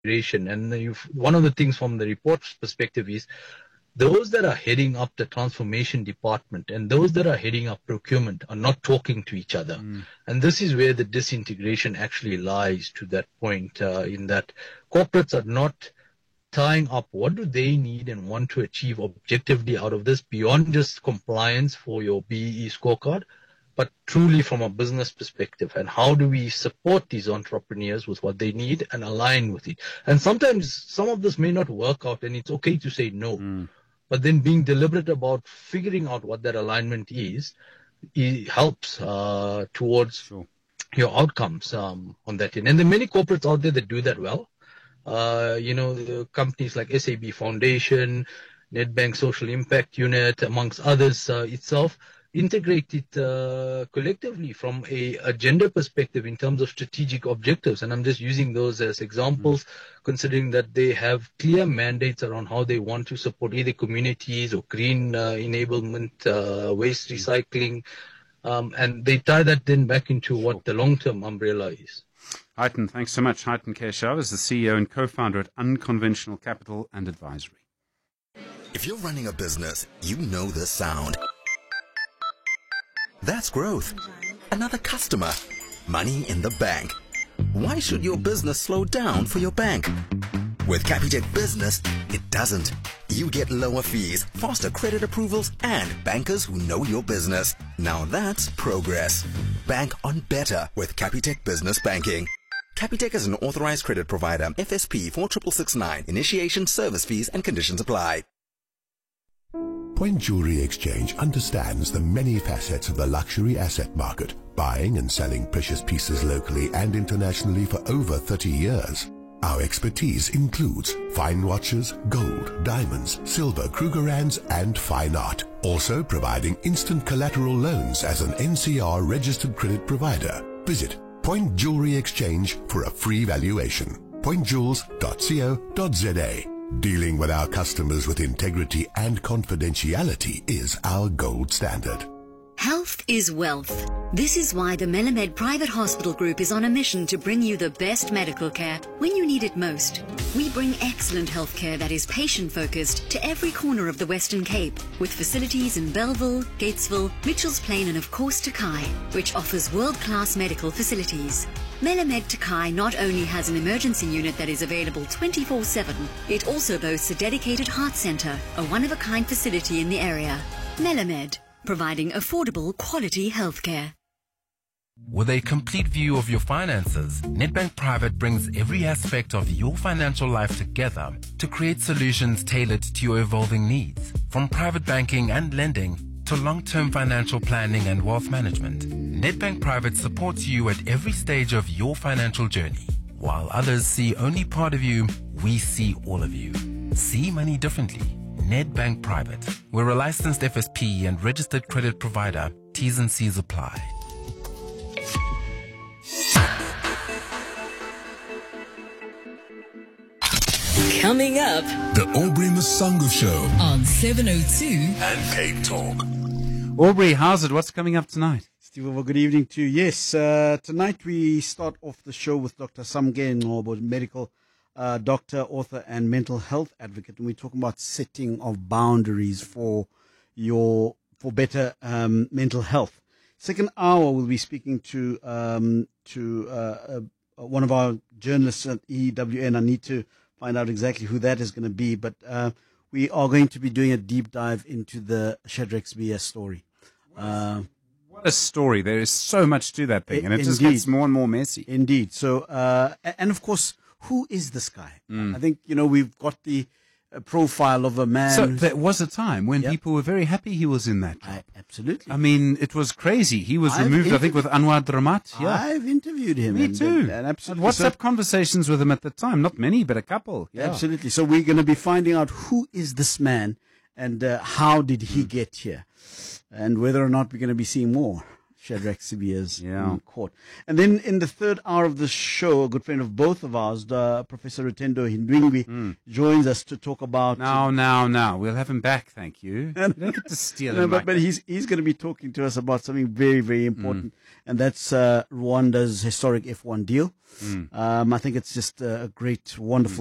integration. And one of the things from the report's perspective is those that are heading up the transformation department and those that are heading up procurement are not talking to each other. And this is where the disintegration actually lies, to that point, in that corporates are not tying up what do they need and want to achieve objectively out of this, beyond just compliance for your BEE scorecard, but truly from a business perspective. And how do we support these entrepreneurs with what they need and align with it? And sometimes some of this may not work out, and it's okay to say no. But then being deliberate about figuring out what that alignment is, it helps towards your outcomes on that end. And there are many corporates out there that do that well. The companies like SAB Foundation, Nedbank Social Impact Unit, amongst others itself, integrate it collectively from a gender perspective in terms of strategic objectives. And I'm just using those as examples, considering that they have clear mandates around how they want to support either communities or green enablement, waste recycling, and they tie that then back into what the long-term umbrella is. Hiten, thanks so much. Hiten Keshav is the CEO and co-founder at Unconventional Capital and Advisory. If you're running a business, you know this sound. That's growth. Another customer. Money in the bank. Why should your business slow down for your bank? With Capitec Business, it doesn't. You get lower fees, faster credit approvals, and bankers who know your business. Now that's progress. Bank on better with Capitec Business Banking. Capitec is an authorized credit provider. FSP 46669. Initiation, service fees and conditions apply. Point Jewelry Exchange understands the many facets of the luxury asset market, buying and selling precious pieces locally and internationally for over 30 years. Our expertise includes fine watches, gold, diamonds, silver, Krugerrands and fine art. Also providing instant collateral loans as an NCR registered credit provider. Visit Point Jewelry Exchange for a free valuation. pointjewels.co.za. Dealing with our customers with integrity and confidentiality is our gold standard. Health is wealth. This is why the Melamed Private Hospital Group is on a mission to bring you the best medical care when you need it most. We bring excellent health care that is patient-focused to every corner of the Western Cape, with facilities in Bellville, Gatesville, Mitchells Plain and of course Takai, which offers world-class medical facilities. Melamed Takai not only has an emergency unit that is available 24/7, it also boasts a dedicated heart centre, a one-of-a-kind facility in the area. Melamed, providing affordable, quality healthcare. With a complete view of your finances, Nedbank Private brings every aspect of your financial life together to create solutions tailored to your evolving needs. From private banking and lending to long-term financial planning and wealth management, Nedbank Private supports you at every stage of your financial journey. While others see only part of you, we see all of you. See money differently. Nedbank Private. We're a licensed FSP and registered credit provider. T's and C's apply. Coming up, The Aubrey Masango Show on 702 and Cape Talk. Aubrey, how's it? What's coming up tonight? Steve, well, good evening to you. Yes, tonight we start off the show with Dr. Samge Ngobo, medical doctor, author, and mental health advocate, and we're talking about setting of boundaries for better mental health. Second hour, we'll be speaking to one of our journalists at EWN. I need to find out exactly who that is going to be, but we are going to be doing a deep dive into the Shadrack Sibiya story. What a story. There is so much to that thing, and it just gets more and more messy. Indeed. So, and of course, who is this guy? I think, we've got the profile of a man. So there was a time when people were very happy he was in that job. Absolutely. I mean, it was crazy. He was removed, I think, with Anwar Dramat. Yeah. I've interviewed him. Me too. And absolutely. WhatsApp conversations with him at the time. Not many, but a couple. Yeah. Absolutely. So we're going to be finding out who is this man and how did he get here, and whether or not we're going to be seeing more Shadrach Sibiya's Yeah. court. And then in the third hour of the show, a good friend of both of ours, Professor Rutendo Hindwingwi, joins us to talk about... Now. We'll have him back, thank you. You don't get to steal him. But he's going to be talking to us about something very, very important, and that's Rwanda's historic F1 deal. I think it's just a great, wonderful